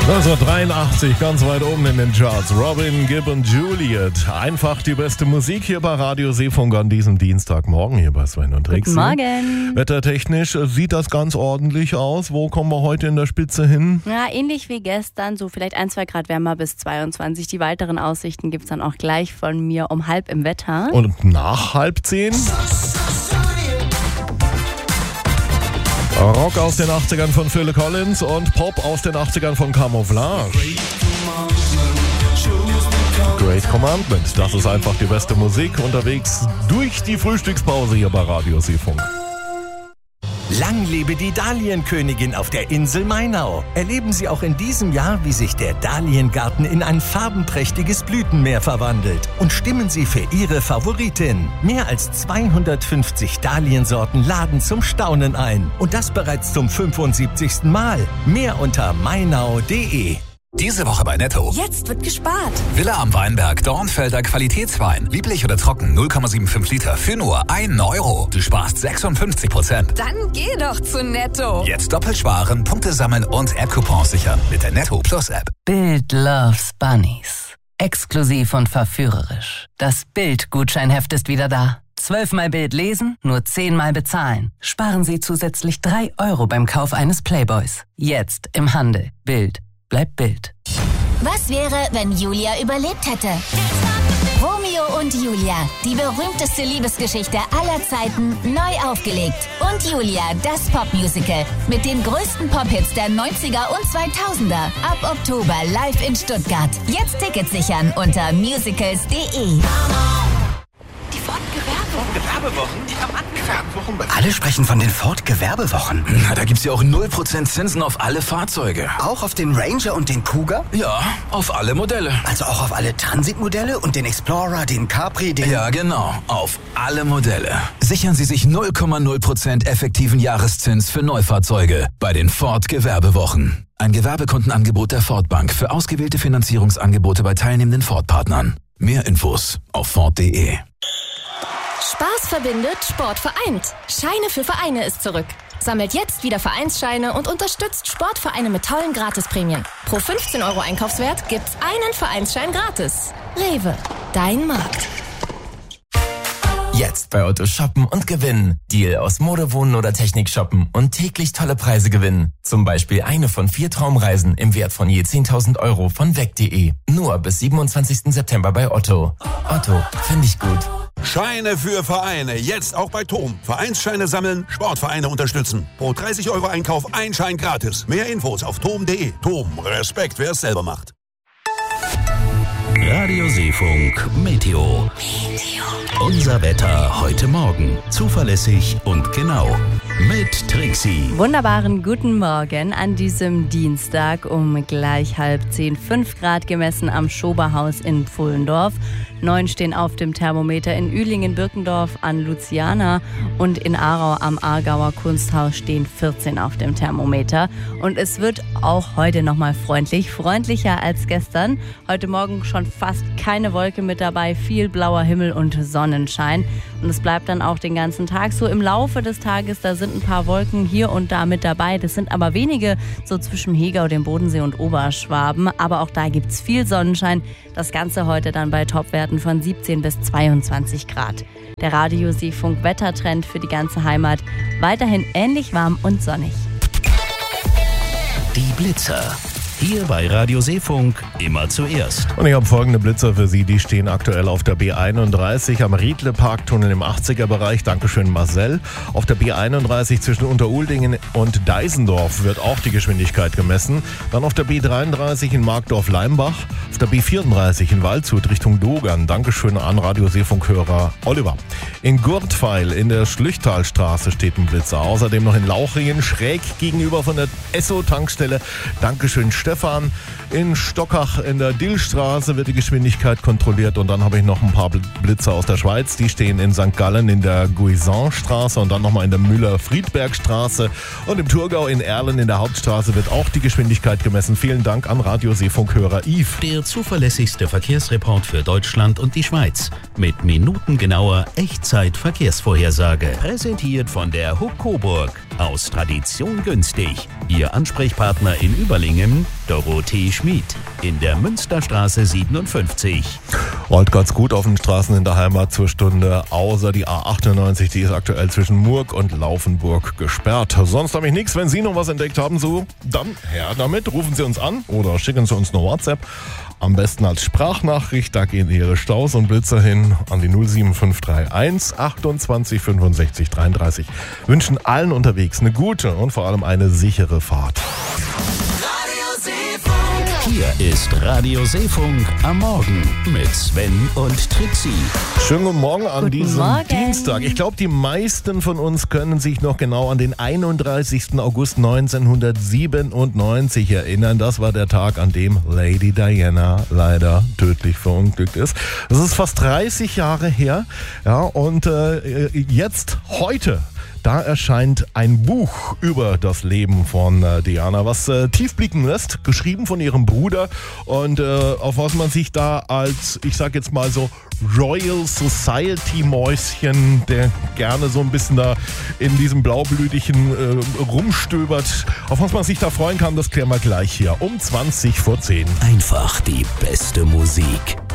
1983, ganz weit oben in den Charts. Robin Gibb und Juliet. Einfach die beste Musik hier bei Radio Seefunk an diesem Dienstagmorgen hier bei Sven und Trixie. Guten Morgen. Wettertechnisch sieht das ganz ordentlich aus. Wo kommen wir heute in der Spitze hin? Ja, ähnlich wie gestern, so vielleicht 1-2 Grad wärmer bis 22. Die weiteren Aussichten gibt es dann auch gleich von mir um 9:30 im Wetter. Und nach 9:30? Rock aus den 80ern von Phil Collins und Pop aus den 80ern von Camouflage. Great Commandment, das ist einfach die beste Musik unterwegs durch die Frühstückspause hier bei Radio Seefunk. Lang lebe die Dahlienkönigin auf der Insel Mainau. Erleben Sie auch in diesem Jahr, wie sich der Dahliengarten in ein farbenprächtiges Blütenmeer verwandelt. Und stimmen Sie für Ihre Favoritin. Mehr als 250 Dahliensorten laden zum Staunen ein. Und das bereits zum 75. Mal. Mehr unter mainau.de. Diese Woche bei Netto. Jetzt wird gespart. Villa am Weinberg, Dornfelder Qualitätswein. Lieblich oder trocken, 0,75 Liter für nur 1 Euro. Du sparst 56%. Dann geh doch zu Netto. Jetzt doppelt sparen, Punkte sammeln und App-Coupons sichern mit der Netto Plus App. Bild loves Bunnies. Exklusiv und verführerisch. Das Bild-Gutscheinheft ist wieder da. 12-mal Bild lesen, nur 10-mal bezahlen. Sparen Sie zusätzlich 3 Euro beim Kauf eines Playboys. Jetzt im Handel. Bild. Bleibt Bild. Was wäre, wenn Julia überlebt hätte? Romeo und Julia, die berühmteste Liebesgeschichte aller Zeiten, neu aufgelegt. Und Julia, das Popmusical mit den größten Pop-Hits der 90er und 2000er. Ab Oktober live in Stuttgart. Jetzt Tickets sichern unter musicals.de. Gewerbewochen? Ja, Mann, Gewerbewochen. Alle sprechen von den Ford-Gewerbewochen. Na, da gibt's ja auch 0% Zinsen auf alle Fahrzeuge. Auch auf den Ranger und den Cougar? Ja, auf alle Modelle. Also auch auf alle Transit-Modelle und den Explorer, den Capri, den... Ja, genau, auf alle Modelle. Sichern Sie sich 0,0% effektiven Jahreszins für Neufahrzeuge bei den Ford-Gewerbewochen. Ein Gewerbekundenangebot der Ford Bank für ausgewählte Finanzierungsangebote bei teilnehmenden Ford-Partnern. Mehr Infos auf Ford.de. Spaß verbindet, Sport vereint. Scheine für Vereine ist zurück. Sammelt jetzt wieder Vereinsscheine und unterstützt Sportvereine mit tollen Gratisprämien. Pro 15 Euro Einkaufswert gibt's einen Vereinsschein gratis. Rewe, dein Markt. Jetzt bei Otto shoppen und gewinnen. Deal aus Mode, Wohnen oder Technik shoppen und täglich tolle Preise gewinnen. Zum Beispiel eine von 4 Traumreisen im Wert von je 10.000 Euro von weg.de. Nur bis 27. September bei Otto. Otto, finde ich gut. Scheine für Vereine, jetzt auch bei TOM. Vereinsscheine sammeln, Sportvereine unterstützen. Pro 30 Euro Einkauf ein Schein gratis. Mehr Infos auf tom.de. TOM, Respekt, wer es selber macht. Radio Seefunk Meteo. Unser Wetter heute Morgen. Zuverlässig und genau. Mit Trixie. Wunderbaren guten Morgen an diesem Dienstag um gleich 9:30. 5 Grad gemessen am Schoberhaus in Pfullendorf. 9 stehen auf dem Thermometer in Ühlingen-Birkendorf an Luciana und in Aarau am Aargauer Kunsthaus stehen 14 auf dem Thermometer. Und es wird auch heute nochmal freundlicher als gestern. Heute Morgen schon fast keine Wolke mit dabei, viel blauer Himmel und Sonnenschein. Und es bleibt dann auch den ganzen Tag so. Im Laufe des Tages, da sind ein paar Wolken hier und da mit dabei. Das sind aber wenige, so zwischen Hegau, dem Bodensee und Oberschwaben. Aber auch da gibt's viel Sonnenschein. Das Ganze heute dann bei Topwerten von 17 bis 22 Grad. Der Radio Seefunk Wettertrend für die ganze Heimat. Weiterhin ähnlich warm und sonnig. Die Blitzer. Hier bei Radio Seefunk immer zuerst. Und ich habe folgende Blitzer für Sie, die stehen aktuell auf der B31 am Riedle-Parktunnel im 80er-Bereich. Dankeschön Marcel. Auf der B31 zwischen Unteruldingen und Deisendorf wird auch die Geschwindigkeit gemessen. Dann auf der B33 in Markdorf-Leimbach. Auf der B34 in Waldshut Richtung Dogern. Dankeschön an Radio Seefunk-Hörer Oliver. In Gurtpfeil in der Schlüchtalstraße steht ein Blitzer. Außerdem noch in Lauchringen schräg gegenüber von der Esso-Tankstelle. Dankeschön Stefan. In Stockach in der Dillstraße wird die Geschwindigkeit kontrolliert. Und dann habe ich noch ein paar Blitzer aus der Schweiz. Die stehen in St. Gallen in der Guisanstraße und dann nochmal in der Müller-Friedbergstraße. Und im Thurgau in Erlen in der Hauptstraße wird auch die Geschwindigkeit gemessen. Vielen Dank an Radio Seefunk-Hörer Yves. Der zuverlässigste Verkehrsreport für Deutschland und die Schweiz. Mit minutengenauer Echtzeit-Verkehrsvorhersage. Präsentiert von der Huck Coburg. Aus Tradition günstig. Ihr Ansprechpartner in Überlingen Dorothee Schmid in der Münsterstraße 57. Rollt ganz gut auf den Straßen in der Heimat zur Stunde, außer die A98, die ist aktuell zwischen Murg und Laufenburg gesperrt. Sonst habe ich nichts. Wenn Sie noch was entdeckt haben, so, dann her damit. Rufen Sie uns an oder schicken Sie uns eine WhatsApp. Am besten als Sprachnachricht, da gehen Ihre Staus und Blitzer hin an die 07531 28 65 33. Wünschen allen unterwegs eine gute und vor allem eine sichere Fahrt. Hier ist Radio Seefunk am Morgen mit Sven und Trixie. Schönen guten Morgen an diesem Morgen. Dienstag. Ich glaube, die meisten von uns können sich noch genau an den 31. August 1997 erinnern. Das war der Tag, an dem Lady Diana leider tödlich verunglückt ist. Das ist fast 30 Jahre her. Ja, und heute, da erscheint ein Buch über das Leben von Diana, was tief blicken lässt, geschrieben von ihrem Bruder und auf was man sich da als, ich sag jetzt mal so, Royal Society Mäuschen, der gerne so ein bisschen da in diesem blaublütigen rumstöbert, auf was man sich da freuen kann, das klären wir gleich hier um 20 vor 10. Einfach die beste Musik.